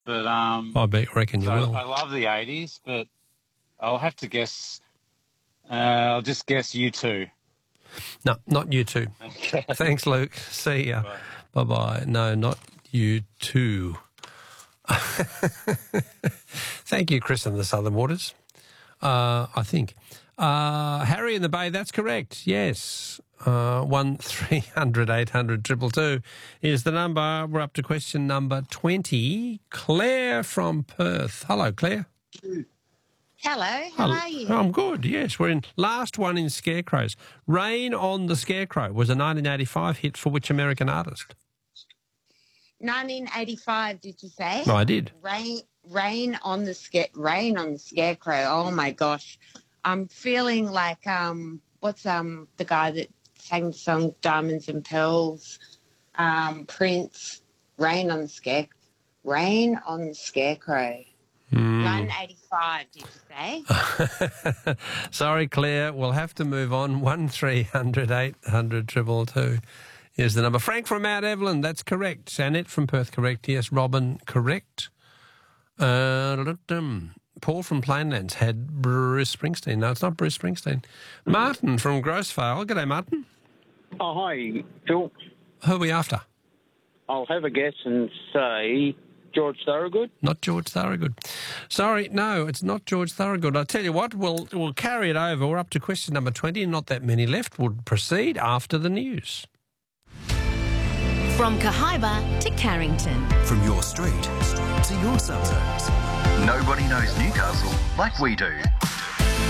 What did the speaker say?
but I reckon you will. I love the 80s, but I'll have to guess. I'll just guess U2. No, not U2. Okay. Thanks, Luke. See ya. Bye-bye. No, not U2. Thank you, Chris in the Southern Waters. I think. Harry in the Bay, that's correct. Yes. 1300 800 222 is the number. We're up to question number 20. Claire from Perth. Hello, Claire. Hello, how are you? I'm good, yes. We're in last one in Scarecrows. Rain on the Scarecrow was a 1985 hit for which American artist? 1985, did you say? No, I did. Rain on the Scarecrow. Oh my gosh, I'm feeling like what's the guy that sang the song Diamonds and Pearls? Prince. Rain on the Scarecrow. 1985, did you say? Sorry, Claire. We'll have to move on. 1300 800 222 is the number. Frank from Mount Evelyn, that's correct. Annette from Perth, correct. Yes, Robin, correct. Paul from Plainlands had Bruce Springsteen. No, it's not Bruce Springsteen. Martin from Grossvale. G'day, Martin. Oh, hi, Phil. Who are we after? I'll have a guess and say George Thorogood. Not George Thorogood. Sorry, no, it's not George Thorogood. I'll tell you what, we'll carry it over. We're up to question number 20, not that many left. We'll proceed after the news. From Cahaiba to Carrington. From your street to your suburbs. Nobody knows Newcastle like we do.